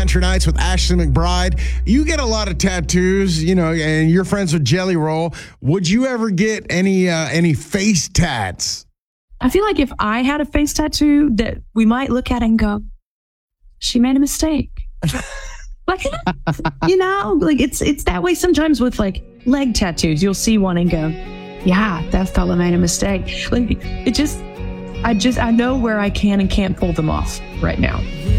Adventure Nights with Ashley McBride. You get a lot of tattoos, and you're friends with Jelly Roll. Would you ever get any face tats? I feel like if I had a face tattoo that we might look at and go, she made a mistake. Like, it's that way sometimes with like leg tattoos. You'll see one and go, yeah, that fella made a mistake. Like I know where I can and can't pull them off right now.